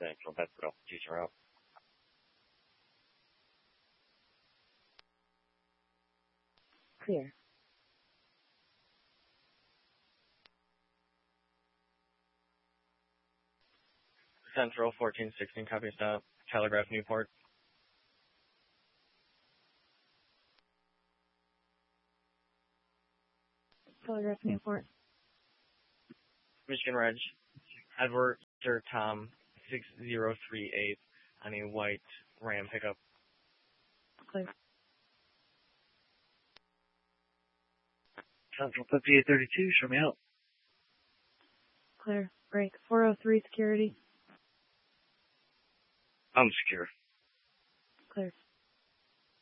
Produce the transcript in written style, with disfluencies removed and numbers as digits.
Central Petrol, teacher out. Clear. Central 1416, copy stop. Telegraph Newport. Telegraph Newport. Michigan Reg. Edward Tom 6038 on a white Ram pickup. Clear. Central 5832, show me out. Clear. Break. 403 security. I'm secure. Clear.